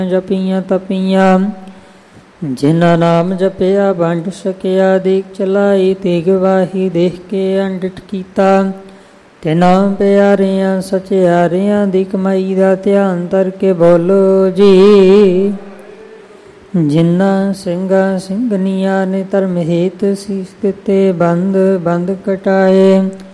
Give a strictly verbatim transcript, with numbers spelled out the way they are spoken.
ਜਪੀਆਂ ਤਪੀਆਂ, ਜਿਨ੍ਹਾਂ ਨਾਮ ਜਪਿਆ ਵੰਡ ਸਕਿਆ। ਦੇਖ ਚਲਾਈ ਤੇ ਗਵਾਹੀ ਦੇਖ ਕੇ ਅੰਡਿਟ ਕੀਤਾ, ਤਿਨਾਂ ਪਿਆਰਿਆਂ ਸਚਿਆਰਿਆਂ ਦੀ ਕਮਾਈ ਦਾ ਧਿਆਨ ਧਰ ਕੇ ਬੋਲੋ ਜੀ। ਜਿਨ੍ਹਾਂ ਸਿੰਘਾਂ ਸਿੰਘਣੀਆਂ ਨੇ ਧਰਮ ਹੇਤ ਸੀਸ ਦਿੱਤੇ, ਬੰਦ ਬੰਦ ਕਟਾਏ।